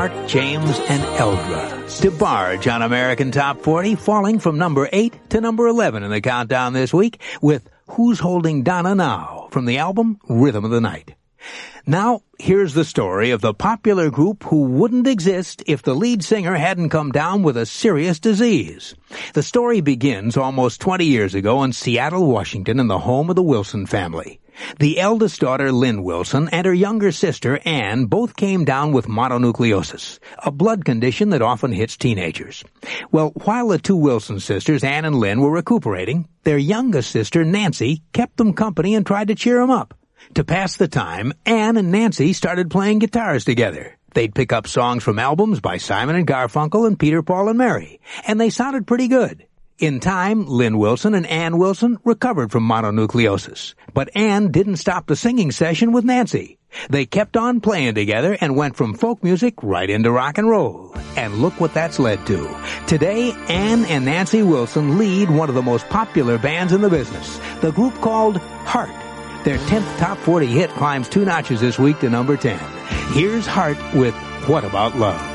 Mark, James, and Eldra. DeBarge on American Top 40, falling from number 8 to number 11 in the countdown this week with Who's Holding Donna Now from the album Rhythm of the Night. Now, here's the story of the popular group who wouldn't exist if the lead singer hadn't come down with a serious disease. The story begins almost 20 years ago in Seattle, Washington, in the home of the Wilson family. The eldest daughter, Lynn Wilson, and her younger sister, Ann, both came down with mononucleosis, a blood condition that often hits teenagers. Well, while the two Wilson sisters, Ann and Lynn, were recuperating, their youngest sister, Nancy, kept them company and tried to cheer them up. To pass the time, Ann and Nancy started playing guitars together. They'd pick up songs from albums by Simon and Garfunkel and Peter, Paul, and Mary, and they sounded pretty good. In time, Lynn Wilson and Ann Wilson recovered from mononucleosis, but Ann didn't stop the singing session with Nancy. They kept on playing together and went from folk music right into rock and roll. And look what that's led to. Today, Ann and Nancy Wilson lead one of the most popular bands in the business, the group called Heart. Their 10th Top 40 hit climbs 2 notches this week to number 10. Here's Heart with What About Love?